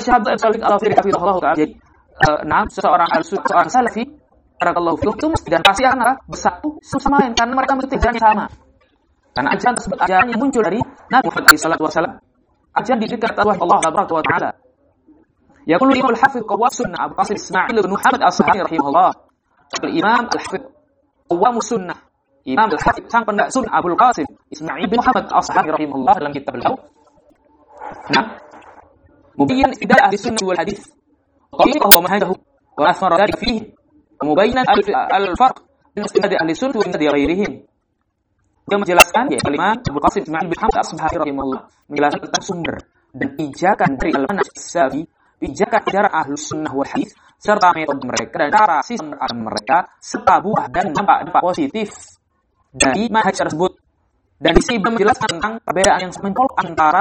Syahab Al-Salik Al-Hafidhahullah ta'ala. Jadi, seorang salafi, barakallahu fikum, itu mesti dan pasti akan bersatu sama lain karena mereka mengikuti ajaran yang sama. Karena ajaran tersebut ajaran yang muncul dari Nabi Muhammad SAW. Ajaran diberikan oleh Allah Subhanahu wa taala. Yaqulu Imam Al-Hafidh Qawwas Sunnah Abu Qasim Ismail bin Muhammad As-Sahani rahimahullah. Imam Al-Hafidh Qawwamus Sunnah, Imam Al-Hafidh sang pendak Sunnah Abu Qasim Ismail bin Muhammad As-Sahani rahimahullah dalam kitab beliau. Nah, mubayyin idah ahli sunnah wal hadis. Qawlihi wa manhajahu wa athara dzalik fihi. Mubayyinan al-farq bain istinad ahli sunnah wa istinad ghairihim. Dia menjelaskan ya kalimat Abu Qasim Ismail bin Muhammad As-Sahani rahimahullah menjelaskan tentang sumber dan pijakan dari al-manhaj as-salafi, pijakan ajaran Ahlus Sunnah wal Hadis serta metode mereka dan cara sistem mereka serta buah dan dampak positif dari manhaj tersebut. Dan di sini menjelaskan tentang perbedaan yang mencolok antara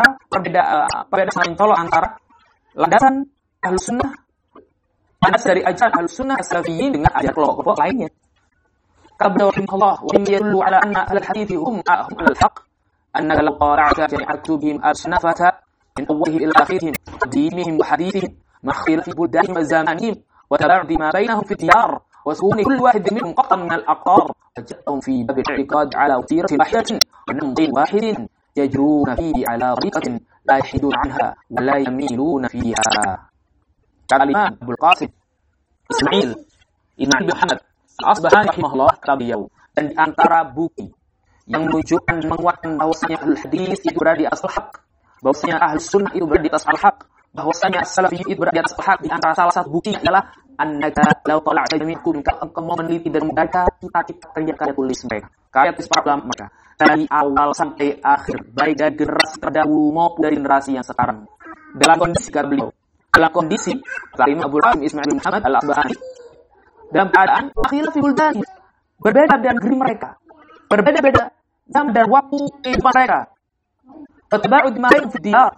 antara landasan Ahlus Sunnah, landasan dari ajaran Ahlus Sunnah as-salafiyyin dengan ajaran kelompok lainnya. Qabla rahimahullah wa yadullu ala anna al-hadits hum al-haq annaka law qara'ta jami'a kutubihim asnafata من أوله إلى آخرهم دينهم وحديثهم مع اختلاف بلدانهم وزمانهم وتباعد ما بينهم في الديار وسكون كل واحد منهم قطعا من الأقطار وجدتهم في باب الاعتقاد على وتيرة واحدة ونمط واحد يجرون فيه على طريقة لا يحيدون عنها ولا يميلون فيها. قال الإمام أبو القاسم إسماعيل بن محمد Al-Asbahani rahimahullah kata beliau, dan di antara bukti yang menunjukkan menguatkan bahwasanya ahlul hadis itu berada di atas al-haq, bahwasanya ahlus sunnah itu berada di atas al-haq, bahwasanya as-salafi itu berada di atas al-haq, di antara salah satu buktinya adalah annaka law tala'ta jami'akum, kamu meneliti dan membaca kitab-kitab karya tulis mereka, karya tulis para ulama mereka dari awal sampai akhir, baik dari generasi terdahulu maupun dari generasi yang sekarang. Dalam kondisi kata beliau, dalam kondisi Imam Abu Qasim Ismail bin Muhammad Al-Asbahani dalam keadaan akhirnya fi buldani, berbeda dengan negeri mereka, berbeda-beda jam dan waktu kehidupan mereka, tabaud main fi diyar,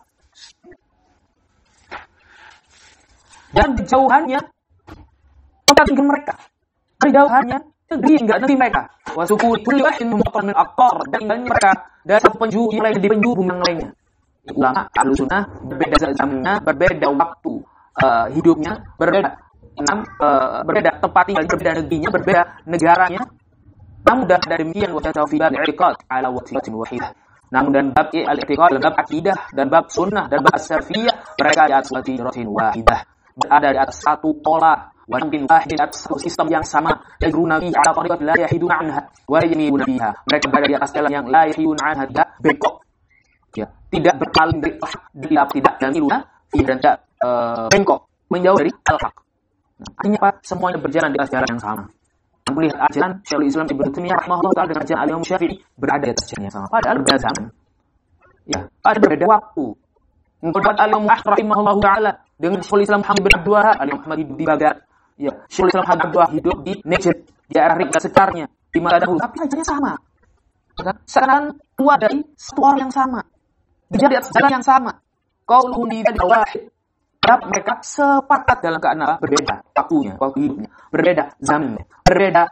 dan dijauhannya tempat tinggal mereka, dijauhannya negeri hingga negeri mereka, wasuku kulli wahid min min aqtar, dan mereka dari satu penjuru mulai di penjuru yang lainnya. Ulama Ahlus Sunnah berbeda zamannya, berbeda waktu hidupnya, berbeda tempat tinggal, berbeda negerinya, berbeda negaranya. Namun dari demikian wa tawfiqan i'tiqad ala wasilatin wahidah. Namun dan bab al-i'tiqad, dan bab akidah, dan bab sunnah, dan bab as-salafiyah, mereka di atas wasilatin wahidah, berada di atas satu pola, wa min wahid, di atas satu sistem yang sama, yajruna fi ala tariqat la yahiduna anha wa yamiluna fiha. Mereka berada di atas jalan yang la yahiduna anha, tidak bengkok, ya, tidak berpaling dari tidak dan iluna fi, dan tidak bengkok menjauh dari al-haq. Artinya apa? Semuanya berjalan di atas jalan yang sama. Melihat ajaran Syekhul Islam Ibnu Taimiyah rahimahullah taala dengan ajaran Al-Imam Syafi'i berada di atas jalan yang sama, padahal berbeda zaman. Ya, ada berbeda waktu. Menurut Al-Imam Ahmad rahimahullah taala dengan Syekhul Islam Muhammad bin Abdul Wahhab, Al-Imam Muhammad hidup di Baghdad. Ya, Syekhul Islam Muhammad bin Abdul Wahhab hidup di Najd, di daerah Riyadh sekitarnya, di masa dahulu, tapi ajaranya sama. Sekarang keluar dari satu orang yang sama, berjalan di atas jalan yang sama. Qauluhum bi wahid. Mereka sepakat dalam keadaan berbeda waktunya, waktu hidupnya, berbeda zamannya, berbeda